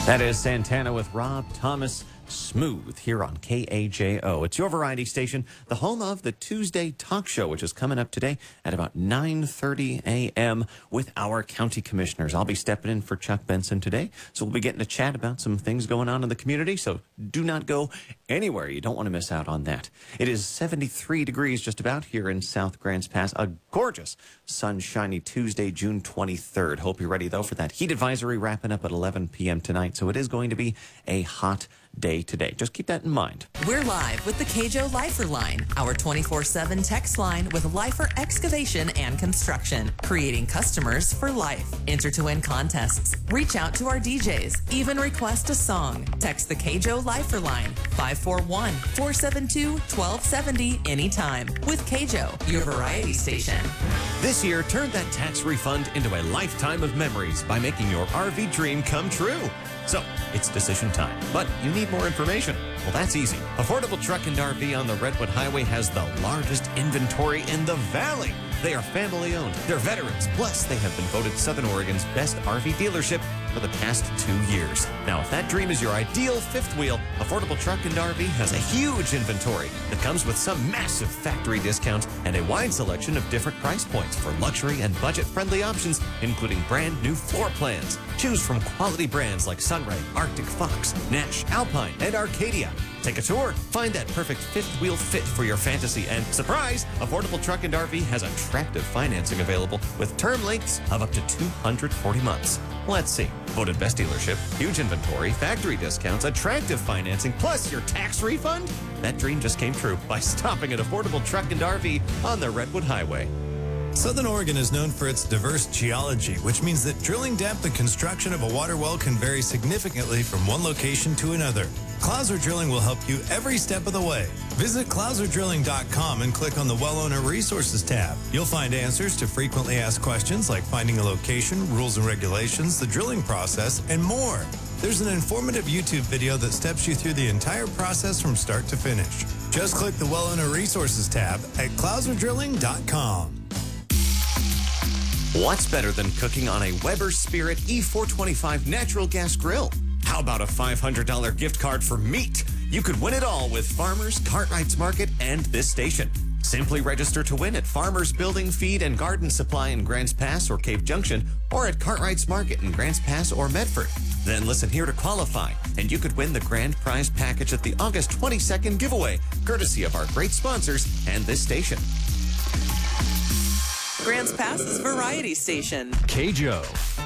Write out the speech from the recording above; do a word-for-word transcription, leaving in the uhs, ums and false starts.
That is Santana with Rob Thomas. Smooth here on K A J O. It's your variety station, the home of the Tuesday Talk Show, which is coming up today at about nine thirty a m with our county commissioners. I'll be stepping in for Chuck Benson today, so we'll be getting to chat about some things going on in the community, so do not go anywhere. You don't want to miss out on that. It is seventy-three degrees just about here in South Grants Pass. A gorgeous, sunshiny Tuesday, June twenty-third. Hope you're ready, though, for that heat advisory wrapping up at eleven p m tonight, so it is going to be a hot day today. Just keep that in mind. We're live with the K J O Lifer Line, our twenty-four seven text line with Lifer Excavation and Construction, creating customers for life. Enter to win contests. Reach out to our D Js. Even request a song. Text the K J O Lifer Line, five four one, four seven two, one two seven zero anytime. With K J O, your variety station. This year, turn that tax refund into a lifetime of memories by making your R V dream come true. So, it's decision time, but you need more information. Well, that's easy. Affordable Truck and R V on the Redwood Highway has the largest inventory in the valley. They are family-owned. They're veterans. Plus, they have been voted Southern Oregon's best R V dealership for the past two years. Now, if that dream is your ideal fifth wheel, Affordable Truck and R V has a huge inventory that comes with some massive factory discounts and a wide selection of different price points for luxury and budget-friendly options, including brand new floor plans. Choose from quality brands like Sunray, Arctic Fox, Nash, Alpine, and Arcadia. Take a tour. Find that perfect fifth wheel fit for your fantasy. And surprise, Affordable Truck and R V has attractive financing available with term lengths of up to two hundred forty months. Let's see. Voted best dealership, huge inventory, factory discounts, attractive financing, plus your tax refund? That dream just came true by stopping at Affordable Truck and R V on the Redwood Highway. Southern Oregon is known for its diverse geology, which means that drilling depth and construction of a water well can vary significantly from one location to another. Clouser Drilling will help you every step of the way. Visit clouser drilling dot com and click on the Well Owner Resources tab. You'll find answers to frequently asked questions like finding a location, rules and regulations, the drilling process, and more. There's an informative YouTube video that steps you through the entire process from start to finish. Just click the Well Owner Resources tab at clouser drilling dot com. What's better than cooking on a Weber Spirit E four twenty-five natural gas grill? How about a five hundred dollar gift card for meat? You could win it all with Farmers, Cartwright's Market, and this station. Simply register to win at Farmers Building, Feed, and Garden Supply in Grants Pass or Cave Junction, or at Cartwright's Market in Grants Pass or Medford. Then listen here to qualify, and you could win the grand prize package at the August twenty-second giveaway, courtesy of our great sponsors and this station. Grants Pass's variety station. K J O.